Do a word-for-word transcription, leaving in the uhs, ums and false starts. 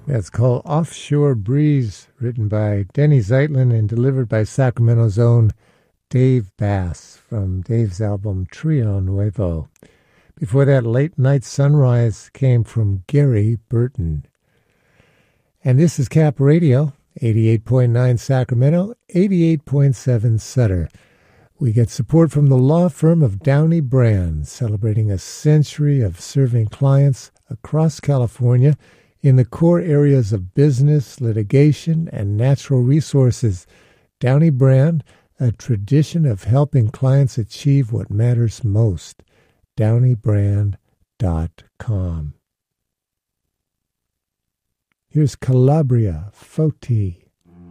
That's called Offshore Breeze, written by Denny Zeitlin and delivered by Sacramento's own Dave Bass from Dave's album Trio Nuevo. Before that, Late Night Sunrise came from Gary Burton. And this is Cap Radio, eighty-eight point nine Sacramento, eighty-eight point seven Sutter. We get support from the law firm of Downey Brand, celebrating a century of serving clients across California in the core areas of business, litigation, and natural resources. Downey Brand, a tradition of helping clients achieve what matters most. downey brand dot com. Here's Calabria Foti.